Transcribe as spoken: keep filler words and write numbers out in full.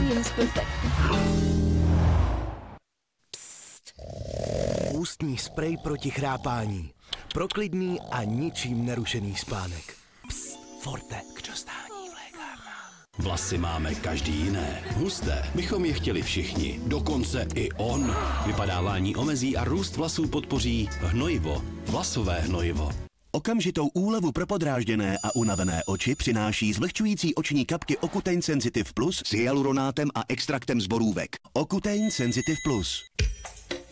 Seems perfect. Ústní sprej proti chrápání. Pro klidný a ničím nerušený spánek. Psst, Forte, k dostání v lékárnách. Vlasy máme každý jiné. Husté bychom je chtěli všichni. Dokonce i on. Vypadávání omezí a růst vlasů podpoří hnojivo. Vlasové hnojivo. Okamžitou úlevu pro podrážděné a unavené oči přináší zlehčující oční kapky Ocutein Sensitive Plus s hyaluronátem a extraktem z borůvek. Ocutein Sensitive Plus.